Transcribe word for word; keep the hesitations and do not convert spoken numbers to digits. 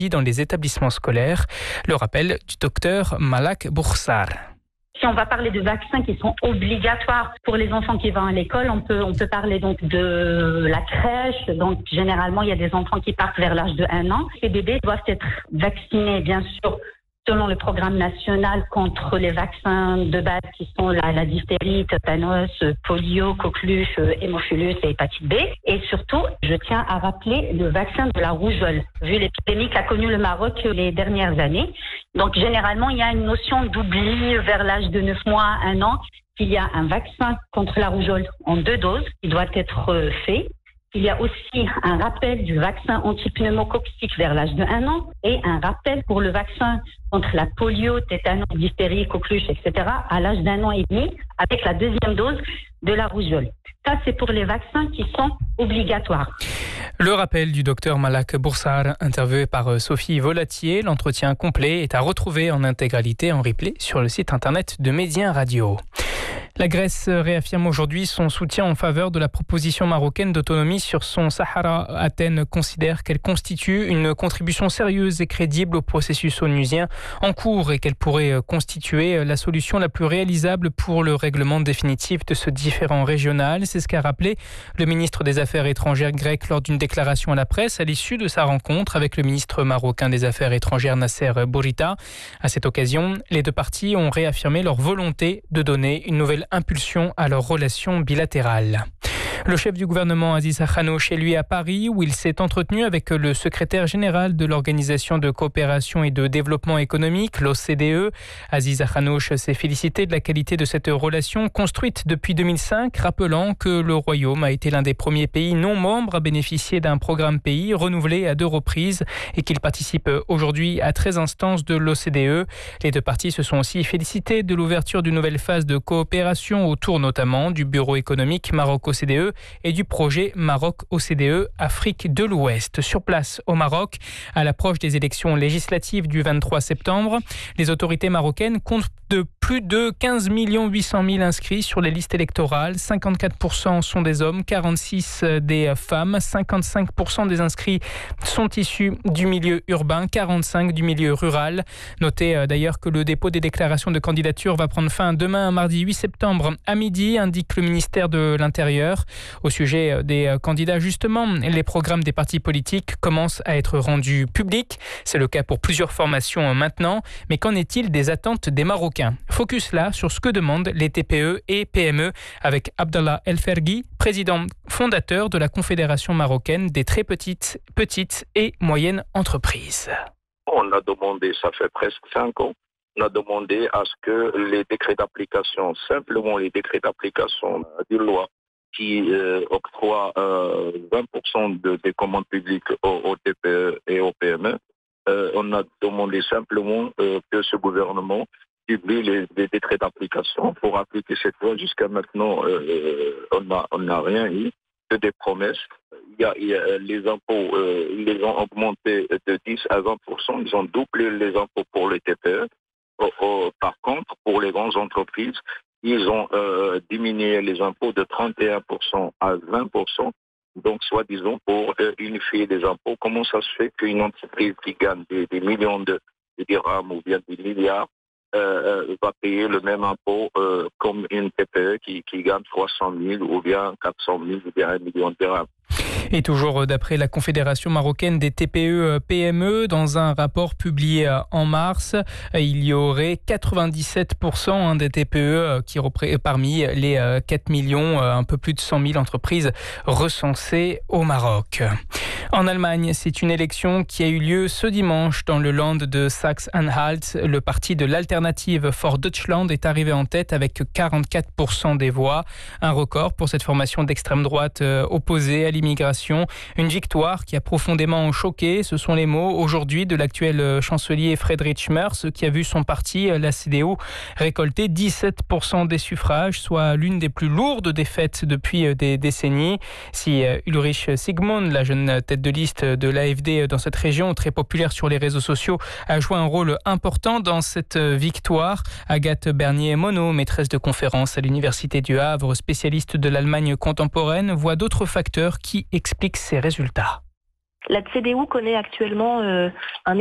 dans les établissements scolaires. Le rappel du docteur Malak Boursar. Si on va parler de vaccins qui sont obligatoires pour les enfants qui vont à l'école, on peut, on peut parler donc de la crèche. Donc, généralement, il y a des enfants qui partent vers l'âge de un an. Ces bébés doivent être vaccinés, bien sûr, selon le programme national contre les vaccins de base qui sont la, la diphtérie, tétanos, polio, coqueluche, hémophilus et hépatite B. Et surtout, je tiens à rappeler le vaccin de la rougeole, vu l'épidémie qu'a connue le Maroc les dernières années. Donc, généralement, il y a une notion d'oubli vers l'âge de neuf mois, un an, qu'il y a un vaccin contre la rougeole en deux doses qui doit être fait. Il y a aussi un rappel du vaccin antipneumococcique vers l'âge de un an et un rappel pour le vaccin contre la polio, tétanos, diphtérie, coqueluche, et cetera à l'âge d'un an et demi avec la deuxième dose de la rougeole. Ça, c'est pour les vaccins qui sont obligatoires. Le rappel du docteur Malak Boursar, interviewé par Sophie Volatier. L'entretien complet est à retrouver en intégralité en replay sur le site internet de Médien Radio. La Grèce réaffirme aujourd'hui son soutien en faveur de la proposition marocaine d'autonomie sur son Sahara. Athènes considère qu'elle constitue une contribution sérieuse et crédible au processus onusien en cours et qu'elle pourrait constituer la solution la plus réalisable pour le règlement définitif de ce différend régional. C'est ce qu'a rappelé le ministre des Affaires étrangères grec lors d'une déclaration à la presse à l'issue de sa rencontre avec le ministre marocain des Affaires étrangères Nasser Bourita. À cette occasion, les deux parties ont réaffirmé leur volonté de donner une nouvelle impulsion à leurs relations bilatérales. Le chef du gouvernement Aziz Akhanouch est lui à Paris où il s'est entretenu avec le secrétaire général de l'Organisation de coopération et de développement économique, l'O C D E. Aziz Akhanouch s'est félicité de la qualité de cette relation construite depuis deux mille cinq, rappelant que le Royaume a été l'un des premiers pays non membres à bénéficier d'un programme pays renouvelé à deux reprises et qu'il participe aujourd'hui à treize instances de l'O C D E. Les deux parties se sont aussi félicitées de l'ouverture d'une nouvelle phase de coopération autour notamment du bureau économique Maroc-O C D E et du projet Maroc-O C D E Afrique de l'Ouest. Sur place au Maroc, à l'approche des élections législatives du vingt-trois septembre, les autorités marocaines comptent de plus de quinze millions huit cent mille inscrits sur les listes électorales. cinquante-quatre pour cent sont des hommes, quarante-six pour cent des femmes, cinquante-cinq pour cent des inscrits sont issus du milieu urbain, quarante-cinq pour cent du milieu rural. Notez d'ailleurs que le dépôt des déclarations de candidature va prendre fin demain, mardi huit septembre à midi, indique le ministère de l'Intérieur. Au sujet des candidats, justement, les programmes des partis politiques commencent à être rendus publics. C'est le cas pour plusieurs formations maintenant. Mais qu'en est-il des attentes des Marocains ? Focus là sur ce que demandent les T P E et P M E avec Abdallah El Ferghi, président fondateur de la Confédération marocaine des très petites, petites et moyennes entreprises. On a demandé, ça fait presque cinq ans, on a demandé à ce que les décrets d'application, simplement les décrets d'application d'une loi qui euh, octroie euh, vingt pour cent de, des commandes publiques aux, aux T P E et aux P M E. Euh, on a demandé simplement euh, que ce gouvernement publie les, les décrets d'application pour appliquer cette loi. Jusqu'à maintenant, euh, on n'a on n'a rien eu que des promesses. Il y a, il y a les impôts, euh, ils les ont augmentés de dix à vingt pour cent. Ils ont doublé les impôts pour les T P E. Oh, oh, par contre, pour les grandes entreprises, ils ont euh, diminué les impôts de trente et un pour cent à vingt pour cent, donc soi-disant pour euh, unifier les impôts. Comment ça se fait qu'une entreprise qui gagne des, des millions de, de dirhams ou bien des milliards euh, euh, va payer le même impôt euh, comme une T P E qui, qui gagne trois cent mille ou bien quatre cent mille ou bien un million de dirhams? Et toujours d'après la Confédération marocaine des T P E P M E, dans un rapport publié en mars, il y aurait quatre-vingt-dix-sept pour cent des T P E qui parmi les quatre millions, un peu plus de cent mille entreprises recensées au Maroc. En Allemagne, c'est une élection qui a eu lieu ce dimanche dans le Land de Saxe-Anhalt. Le parti de l'alternative for Deutschland est arrivé en tête avec quarante-quatre pour cent des voix. Un record pour cette formation d'extrême droite opposée à l'immigration. Une victoire qui a profondément choqué. Ce sont les mots aujourd'hui de l'actuel chancelier Friedrich Merz qui a vu son parti, la C D U, récolter dix-sept pour cent des suffrages, soit l'une des plus lourdes défaites depuis des décennies. Si Ulrich Sigmund, la jeune tête de liste de l'A F D dans cette région, très populaire sur les réseaux sociaux, a joué un rôle important dans cette victoire. Agathe Bernier-Monod, maîtresse de conférence à l'Université du Havre, spécialiste de l'Allemagne contemporaine, voit d'autres facteurs qui expliquent ces résultats. La C D U connaît actuellement euh, un